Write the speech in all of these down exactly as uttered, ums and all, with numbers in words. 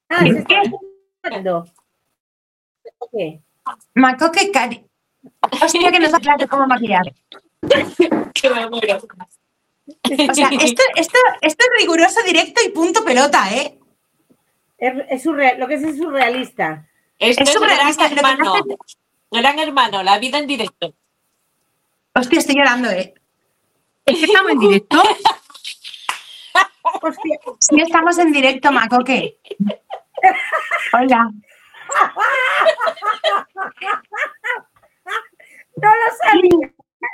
Ah, se está jugando. ¿Qué? Macoque, cari. Hostia, que nos va a hablar de cómo maquillar. Que me muero. O sea, esto, esto, esto es riguroso, directo y punto pelota, ¿eh? Es, es surreal, lo que es, es surrealista. Esto Es es surrealista, Gran lo que Hermano. hace- Gran Hermano, la vida en directo. Hostia, estoy llorando, ¿eh? ¿Es que estamos en directo? Hostia, Sí, estamos en directo, Macoque. Hola. no lo sabía.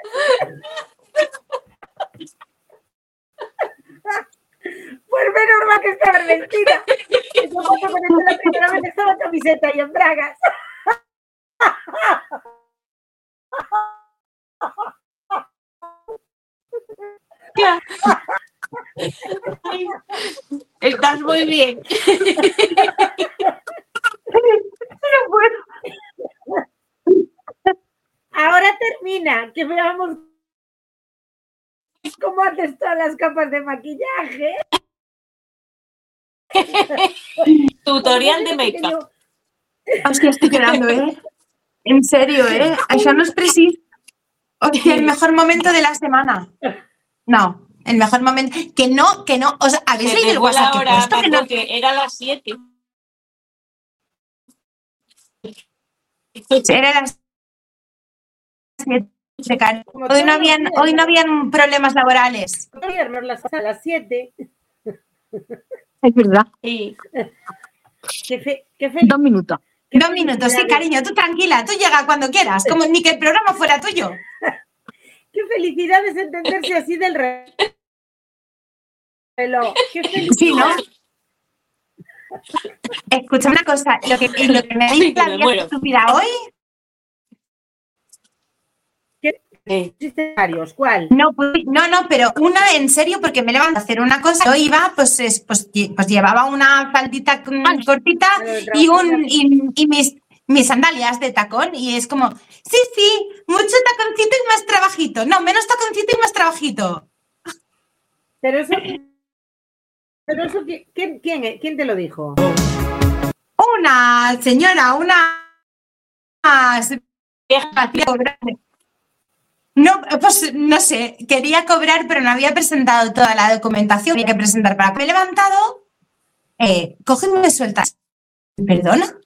Pues menos mal que estaba vestida. Eso fue cuando la primera vez estaba en camiseta y en bragas. Estás muy bien. No puedo. Ahora termina, que veamos cómo haces todas las capas de maquillaje. Tutorial de make-up. Hostia, estoy llorando, ¿eh? En serio, ¿eh? Això no es precís. Hostia, el mejor momento de la semana. No, el mejor momento. Que no, que no. O sea, ¿habéis Se leído te el fue la WhatsApp que he hora, puesto? Que no... Macoque, era las siete. Era las siete, cari. Como Hoy todos no los habían, días, hoy no ¿no? habían problemas laborales. Viernes las a las siete. Es verdad. Sí. Qué, fe, qué feliz. Dos minutos. qué Dos minutos, sí, felicidades. cariño, tú tranquila, tú llega cuando quieras, como ni que el programa fuera tuyo. Qué felicidad es entenderse así del reloj. Qué felicidad. Sí, ¿no? Escucha una cosa, lo que, lo que me Ay, dice que la me vieja muero. estúpida hoy, Sí. Existen varios. ¿Cuál? no, pues, no, no, pero una en serio, porque me levanto a hacer una cosa, yo iba, pues, es, pues, lle- pues llevaba una faldita mm, cortita A lo de y, trabajar un, y, y mis, mis sandalias de tacón, y es como, sí, sí, mucho taconcito y más trabajito, no, menos taconcito y más trabajito. Pero eso, pero eso ¿quién, quién, quién te lo dijo? Una señora, una... No, pues no sé, quería cobrar, pero no había presentado toda la documentación que hay que presentar para que me he levantado. Eh, cogen y me sueltas. ¿Perdona?